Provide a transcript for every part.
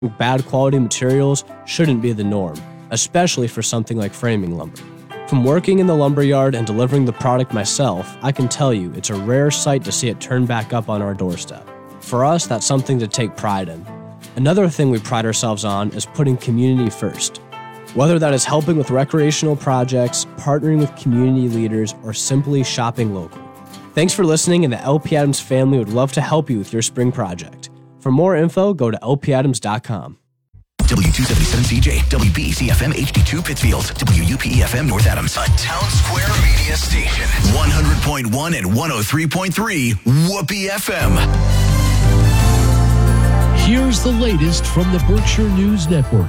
bad quality materials shouldn't be the norm, especially for something like framing lumber. From working in the lumberyard and delivering the product myself, I can tell you it's a rare sight to see it turn back up on our doorstep. For us, that's something to take pride in. Another thing we pride ourselves on is putting community first. Whether that is helping with recreational projects, partnering with community leaders, or simply shopping local. Thanks for listening, and the LP Adams family would love to help you with your spring project. For more info, go to lpadams.com. W277CJ, WBEC-FM HD2 Pittsfield, WUPE-FM North Adams. A Town Square Media Station. 100.1 and 103.3 Whoopee-FM. Here's the latest from the Berkshire News Network.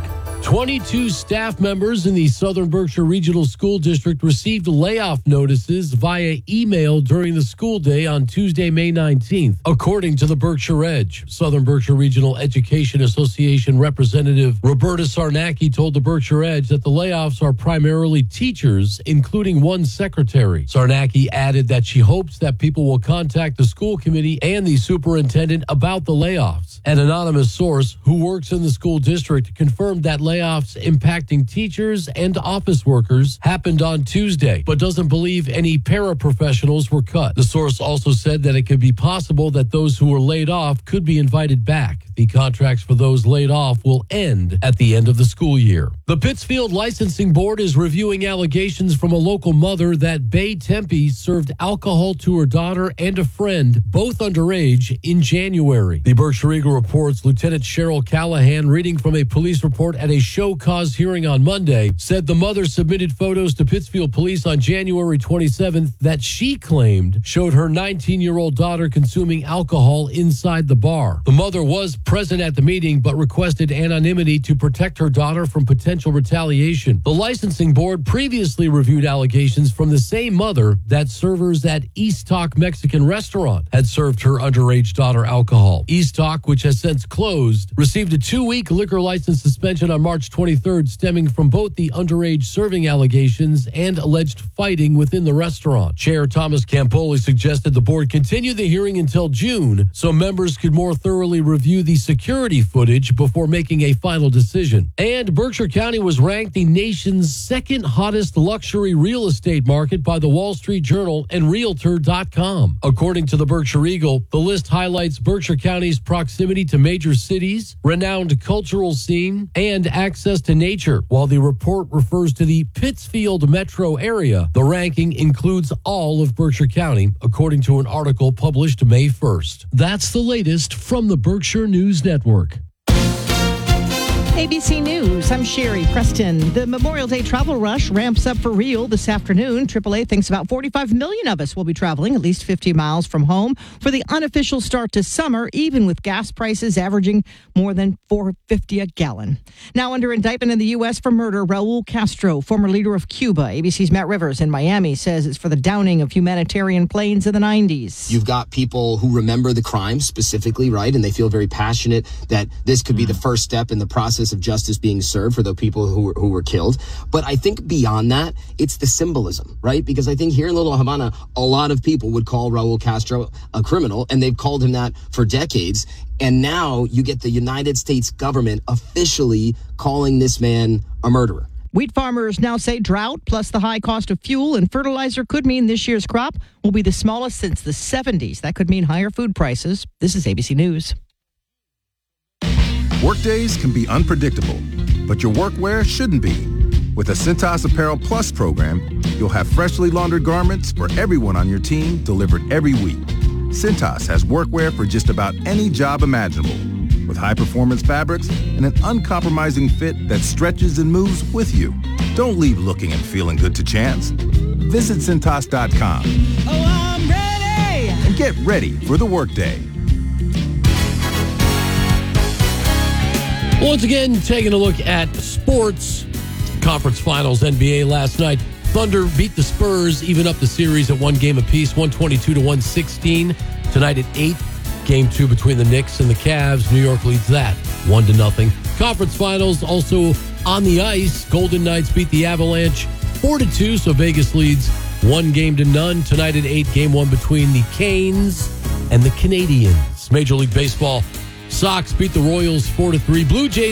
22 staff members in the Southern Berkshire Regional School District received layoff notices via email during the school day on Tuesday, May 19th, according to the Berkshire Edge. Southern Berkshire Regional Education Association Representative Roberta Sarnacki told the Berkshire Edge that the layoffs are primarily teachers, including one secretary. Sarnacki added that she hopes that people will contact the school committee and the superintendent about the layoffs. An anonymous source who works in the school district confirmed that layoffs impacting teachers and office workers happened on Tuesday, but doesn't believe any paraprofessionals were cut. The source also said that it could be possible that those who were laid off could be invited back. The contracts for those laid off will end at the end of the school year. The Pittsfield Licensing Board is reviewing allegations from a local mother that Bay Tempe served alcohol to her daughter and a friend, both underage, in January. The Berkshire Eagle reports Lieutenant Cheryl Callahan, reading from a police report at a show cause hearing on Monday, said the mother submitted photos to Pittsfield police on January 27th that she claimed showed her 19-year-old daughter consuming alcohol inside the bar. The mother was present at the meeting but requested anonymity to protect her daughter from potential retaliation. The licensing board previously reviewed allegations from the same mother that servers at East Talk Mexican restaurant had served her underage daughter alcohol. East Talk, which has since closed, received a 2-week liquor license suspension on March 23rd, stemming from both the underage serving allegations and alleged fighting within the restaurant. Chair Thomas Campoli suggested the board continue the hearing until June so members could more thoroughly review the security footage before making a final decision. And Berkshire County was ranked the nation's second hottest luxury real estate market by the Wall Street Journal and Realtor.com. According to the Berkshire Eagle, the list highlights Berkshire County's proximity to major cities, renowned cultural scene, and access to nature. While the report refers to the Pittsfield metro area, the ranking includes all of Berkshire County, according to an article published May 1st. That's the latest from the Berkshire News Network. ABC News, I'm Sherry Preston. The Memorial Day travel rush ramps up for real this afternoon. AAA thinks about 45 million of us will be traveling at least 50 miles from home for the unofficial start to summer, even with gas prices averaging more than $4.50 a gallon. Now under indictment in the U.S. for murder, Raul Castro, former leader of Cuba. ABC's Matt Rivers in Miami says it's for the downing of humanitarian planes in the 90s. You've got people who remember the crime specifically, right? And they feel very passionate that this could be the first step in the process of justice being served for the people who were killed. But I think beyond that, it's the symbolism, right? Because I think here in Little Havana, a lot of people would call Raul Castro a criminal, and they've called him that for decades. And now you get the United States government officially calling this man a murderer. Wheat farmers now say drought plus the high cost of fuel and fertilizer could mean this year's crop will be the smallest since the 70s. That could mean higher food prices. This is ABC News. Workdays can be unpredictable, but your workwear shouldn't be. With a Cintas Apparel Plus program, you'll have freshly laundered garments for everyone on your team delivered every week. Cintas has workwear for just about any job imaginable, with high-performance fabrics and an uncompromising fit that stretches and moves with you. Don't leave looking and feeling good to chance. Visit Cintas.com. Oh, I'm ready! And get ready for the workday. Once again, taking a look at sports. Conference Finals NBA last night. Thunder beat the Spurs, even up the series at one game apiece, 122-116. Tonight at 8, Game 2 between the Knicks and the Cavs. New York leads that 1-0. Conference Finals also on the ice. Golden Knights beat the Avalanche 4-2, so Vegas leads 1-0. Tonight at 8, Game 1 between the Canes and the Canadiens. Major League Baseball Sox beat the Royals 4-3. Blue Jays